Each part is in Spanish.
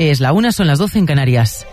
Es la 1, son las 12 en Canarias.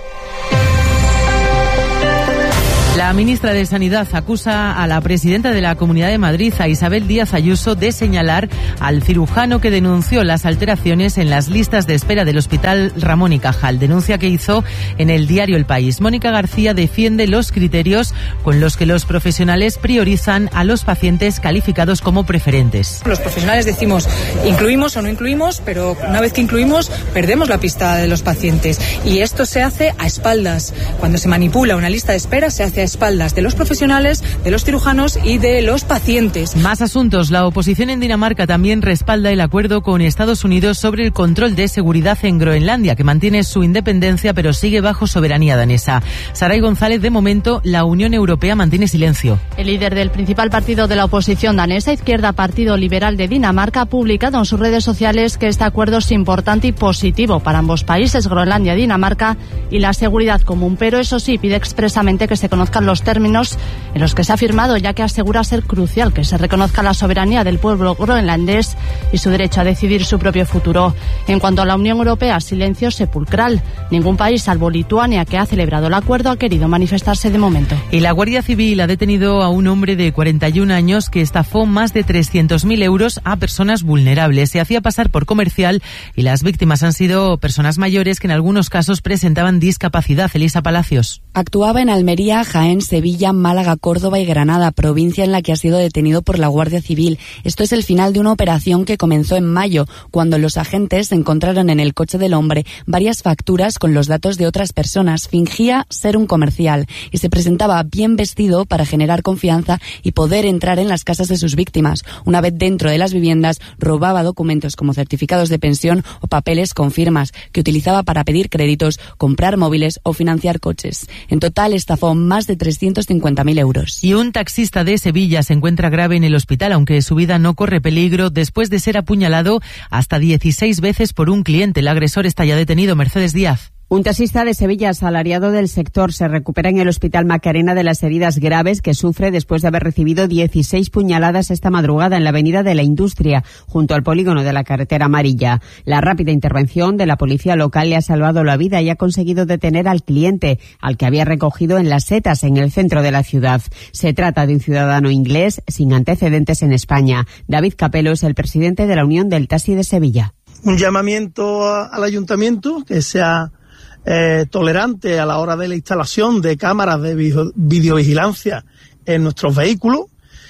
La ministra de Sanidad acusa a la presidenta de la Comunidad de Madrid, a Isabel Díaz Ayuso, de señalar al cirujano que denunció las alteraciones en las listas de espera del Hospital Ramón y Cajal. Denuncia que hizo en el diario El País. Mónica García defiende los criterios con los que los profesionales priorizan a los pacientes calificados como preferentes. Los profesionales decimos incluimos o no incluimos, pero una vez que incluimos perdemos la pista de los pacientes. Y esto se hace a espaldas. Cuando se manipula una lista de espera se hace a espaldas de los profesionales, de los cirujanos y de los pacientes. Más asuntos. La oposición en Dinamarca también respalda el acuerdo con Estados Unidos sobre el control de seguridad en Groenlandia, que mantiene su independencia pero sigue bajo soberanía danesa. Saray González, de momento, la Unión Europea mantiene silencio. El líder del principal partido de la oposición danesa, Izquierda Partido Liberal de Dinamarca, ha publicado en sus redes sociales que este acuerdo es importante y positivo para ambos países, Groenlandia y Dinamarca, y la seguridad común, pero eso sí, pide expresamente que se conozcan los términos en los que se ha firmado, ya que asegura ser crucial que se reconozca la soberanía del pueblo groenlandés y su derecho a decidir su propio futuro. En cuanto a la Unión Europea, silencio sepulcral. Ningún país, salvo Lituania, que ha celebrado el acuerdo, ha querido manifestarse de momento. Y la Guardia Civil ha detenido a un hombre de 41 años que estafó más de 300.000 euros a personas vulnerables. Se hacía pasar por comercial y las víctimas han sido personas mayores que en algunos casos presentaban discapacidad. Elisa Palacios. Actuaba en Almería, Jaén, Sevilla, Málaga, Córdoba y Granada, provincia en la que ha sido detenido por la Guardia Civil. Esto es el final de una operación que comenzó en mayo, cuando los agentes encontraron en el coche del hombre varias facturas con los datos de otras personas. Fingía ser un comercial y se presentaba bien vestido para generar confianza y poder entrar en las casas de sus víctimas. Una vez dentro de las viviendas, robaba documentos como certificados de pensión o papeles con firmas, que utilizaba para pedir créditos, comprar móviles o financiar coches. En total, estafó más de 350.000 euros. Y un taxista de Sevilla se encuentra grave en el hospital, aunque su vida no corre peligro, después de ser apuñalado hasta 16 veces por un cliente. El agresor está ya detenido. Mercedes Díaz. Un taxista de Sevilla, asalariado del sector, se recupera en el Hospital Macarena de las heridas graves que sufre después de haber recibido 16 puñaladas esta madrugada en la Avenida de la Industria, junto al polígono de la carretera amarilla. La rápida intervención de la policía local le ha salvado la vida y ha conseguido detener al cliente, al que había recogido en Las Setas, en el centro de la ciudad. Se trata de un ciudadano inglés sin antecedentes en España. David Capello es el presidente de la Unión del Taxi de Sevilla. Un llamamiento al ayuntamiento que sea tolerante a la hora de la instalación de cámaras de videovigilancia en nuestros vehículos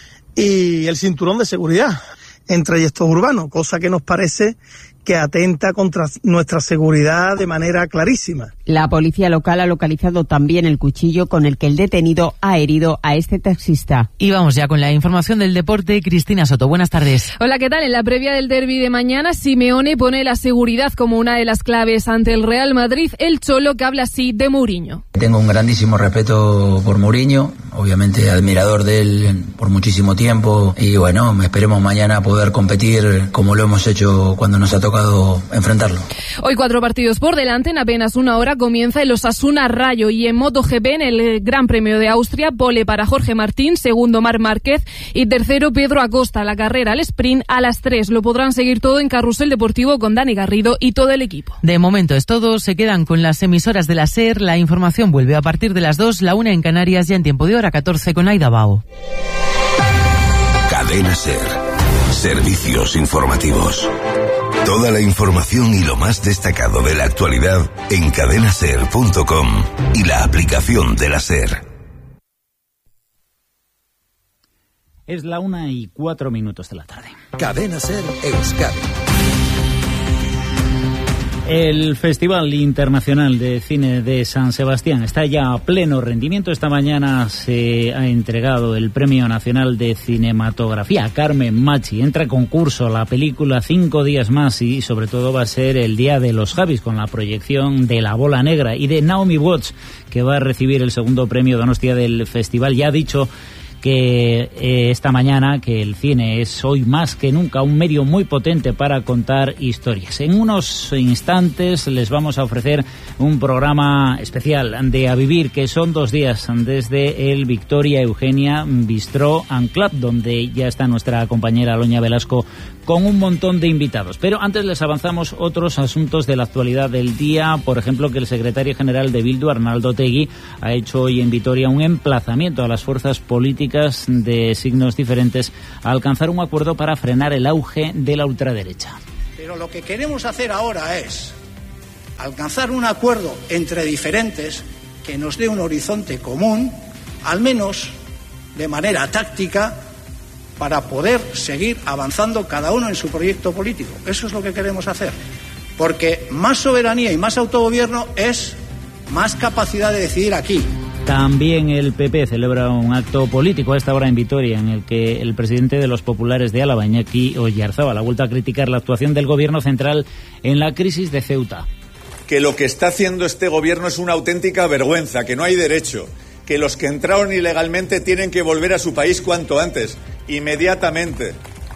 y el cinturón de seguridad en trayectos urbanos, cosa que nos parece que atenta contra nuestra seguridad de manera clarísima. La policía local ha localizado también el cuchillo con el que el detenido ha herido a este taxista. Y vamos ya con la información del deporte. Cristina Soto, buenas tardes. Hola, ¿qué tal? En la previa del derbi de mañana, Simeone pone la seguridad como una de las claves ante el Real Madrid. El Cholo, que habla así de Mourinho. Tengo un grandísimo respeto por Mourinho, obviamente admirador de él por muchísimo tiempo, y bueno, esperemos mañana poder competir como lo hemos hecho cuando nos ha tocado enfrentarlo. Hoy 4 partidos por delante. En apenas una hora comienza el Osasuna Rayo, y en MotoGP, en el Gran Premio de Austria, pole para Jorge Martín, segundo Marc Márquez y tercero Pedro Acosta. La carrera al sprint a las 3. Lo podrán seguir todo en Carrusel Deportivo con Dani Garrido y todo el equipo. De momento es todo. Se quedan con las emisoras de la SER. La información vuelve a partir de las 2, la 1 en Canarias, ya en tiempo de hora 14 con Aida Bao. Cadena SER. Servicios informativos. Toda la información y lo más destacado de la actualidad en cadenaser.com y la aplicación de la SER. Es la 1:04 de la tarde. Cadena SER Euskadi. El Festival Internacional de Cine de San Sebastián está ya a pleno rendimiento. Esta mañana se ha entregado el Premio Nacional de Cinematografía a Carmen Machi. Entra a concurso la película 5 días más, y sobre todo va a ser el día de los Javis, con la proyección de La Bola Negra y de Naomi Watts, que va a recibir el segundo premio Donostia del festival. Ya ha dicho que esta mañana que el cine es hoy más que nunca un medio muy potente para contar historias. En unos instantes les vamos a ofrecer un programa especial de A Vivir, que son 2 días desde el Victoria Eugenia Bistro and Club, donde ya está nuestra compañera Aloña Velasco con un montón de invitados. Pero antes les avanzamos otros asuntos de la actualidad del día. Por ejemplo, que el secretario general de Bildu, Arnaldo Otegi, ha hecho hoy en Vitoria un emplazamiento a las fuerzas políticas de signos diferentes a alcanzar un acuerdo para frenar el auge de la ultraderecha. Pero lo que queremos hacer ahora es alcanzar un acuerdo entre diferentes que nos dé un horizonte común, al menos de manera táctica, para poder seguir avanzando cada uno en su proyecto político. Eso es lo que queremos hacer. Porque más soberanía y más autogobierno es más capacidad de decidir aquí. También el PP celebra un acto político a esta hora en Vitoria, en el que el presidente de los populares de Álava, Iñaki Oyarzábal, ha vuelto a criticar la actuación del gobierno central en la crisis de Ceuta. Que lo que está haciendo este gobierno es una auténtica vergüenza, que no hay derecho, que los que entraron ilegalmente tienen que volver a su país cuanto antes, inmediatamente,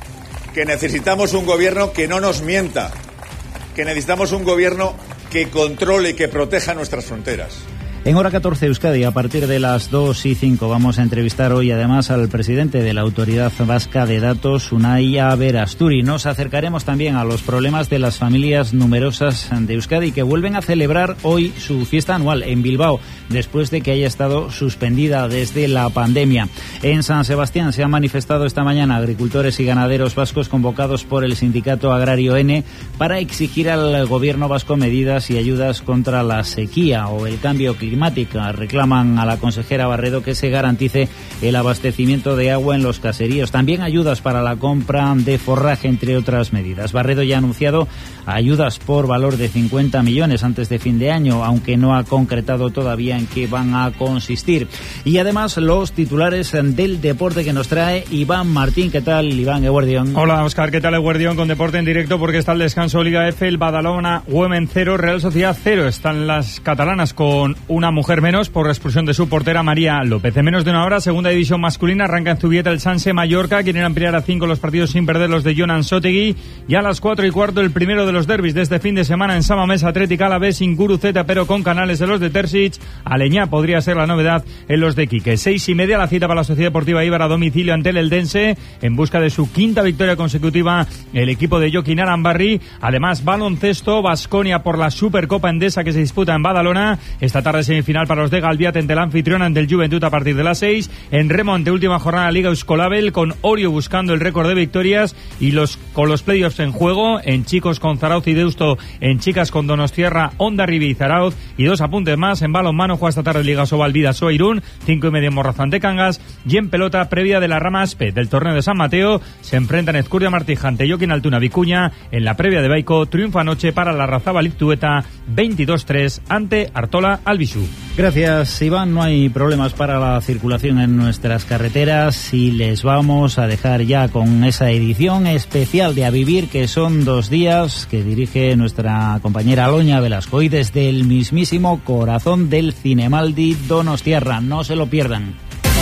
que necesitamos un gobierno que no nos mienta, que necesitamos un gobierno que controle y que proteja nuestras fronteras. En Hora 14 Euskadi, a partir de las 2:05, vamos a entrevistar hoy además al presidente de la Autoridad Vasca de Datos, Unai Aberasturi. Nos acercaremos también a los problemas de las familias numerosas de Euskadi, que vuelven a celebrar hoy su fiesta anual en Bilbao, después de que haya estado suspendida desde la pandemia. En San Sebastián se han manifestado esta mañana agricultores y ganaderos vascos convocados por el sindicato agrario N para exigir al gobierno vasco medidas y ayudas contra la sequía o el cambio climático. Reclaman a la consejera Barredo que se garantice el abastecimiento de agua en los caseríos. También ayudas para la compra de forraje, entre otras medidas. Barredo ya ha anunciado ayudas por valor de 50 millones antes de fin de año, aunque no ha concretado todavía en qué van a consistir. Y además los titulares del deporte que nos trae Iván Martín. ¿Qué tal, Iván Eguardión? Hola, Óscar. ¿Qué tal, Eguardión? Con deporte en directo, porque está el descanso Liga F, el Badalona Women 0, Real Sociedad 0. Están las catalanas con una mujer menos por la expulsión de su portera María López. En menos de una hora, segunda división masculina, arranca en Zubieta el Sanse Mallorca. Quieren ampliar a 5 los partidos sin perder los de Jonan Sotegui. Ya a las 4:15 el primero de los derbis de este fin de semana en Samamés, Atlético Alavés, sin Guruceta, pero con Canales de los de Terzic. Aleñá podría ser la novedad en los de Quique. 6:30 la cita para la Sociedad Deportiva Eibar a domicilio ante el Eldense, en busca de su 5ª victoria consecutiva el equipo de Joaquín Arambarri. Además, baloncesto, Baskonia por la Supercopa Endesa que se disputa en Badalona. Esta tarde semifinal para los de Galbiat ante el anfitrión, ante el Juventud a partir de las 6. En remo, ante última jornada Liga Euskolabel, con Orio buscando el récord de victorias y con los playoffs en juego, en chicos con Zarauz y Deusto, en chicas con Donostiarra, Hondarribia y Zarauz. Y 2 apuntes más: en balonmano juega esta tarde Liga Sobal Vidasoa Irún, 5:30 en Morrazán de Cangas. Y en pelota, previa de la rama Aspe del torneo de San Mateo, se enfrentan Ezcurdia Martija ante Joaquín Altuna Vicuña. En la previa de Baico, triunfa anoche para la Razabal Itueta 22-3 ante Artola Albisu. Gracias, Iván. No hay problemas para la circulación en nuestras carreteras y les vamos a dejar ya con esa edición especial de A Vivir, que son 2 días, que dirige nuestra compañera Aloña Velasco, y desde el mismísimo corazón del Cinemaldi Donostiarra. No se lo pierdan.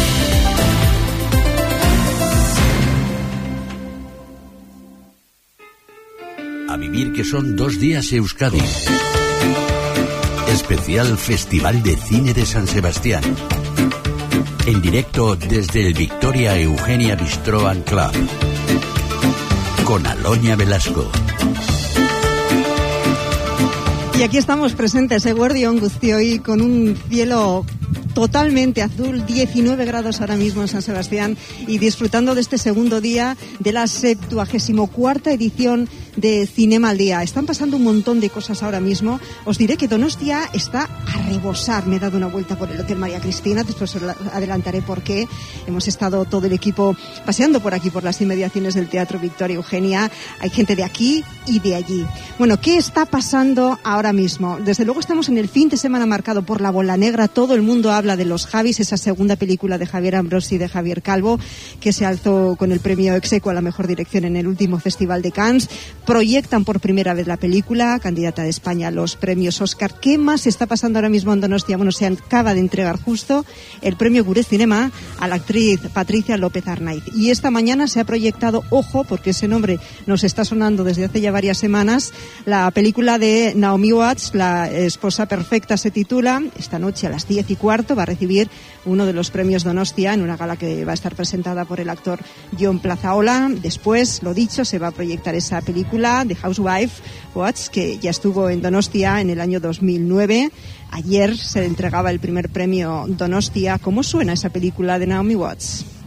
A Vivir, que son 2 días Euskadi. Especial Festival de Cine de San Sebastián. En directo desde el Victoria Eugenia Bistro and Club. Con Aloña Velasco. Y aquí estamos presentes, Eguardión Guztioi, con un cielo totalmente azul, 19 grados ahora mismo en San Sebastián, y disfrutando de este segundo día de la 74ª edición de Cinema al Día. Están pasando un montón de cosas ahora mismo. Os diré que Donostia está a rebosar. Me he dado una vuelta por el Hotel María Cristina, después os adelantaré por qué. Hemos estado todo el equipo paseando por aquí, por las inmediaciones del Teatro Victoria Eugenia. Hay gente de aquí y de allí. Bueno, ¿qué está pasando ahora mismo? Desde luego estamos en el fin de semana marcado por La Bola Negra. Todo el mundo habla de Los Javis, esa segunda película de Javier Ambrosi y de Javier Calvo, que se alzó con el premio ex aequo a la mejor dirección en el último Festival de Cannes. proyectan por primera vez la película, candidata de España a los premios Oscar. ¿Qué más está pasando ahora mismo en Donostia? Bueno, se acaba de entregar justo el premio Gure Cinema a la actriz Patricia López Arnaiz. Y esta mañana se ha proyectado, ojo, porque ese nombre nos está sonando desde hace ya varias semanas, la película de Naomi Watts, La esposa perfecta se titula. Esta noche a las 10:15 va a recibir uno de los premios Donostia en una gala que va a estar presentada por el actor Jon Plazaola. Después, lo dicho, se va a proyectar esa película de Housewife Watts, que ya estuvo en Donostia en el año 2009. Ayer se entregaba el primer premio Donostia. ¿Cómo suena esa película de Naomi Watts?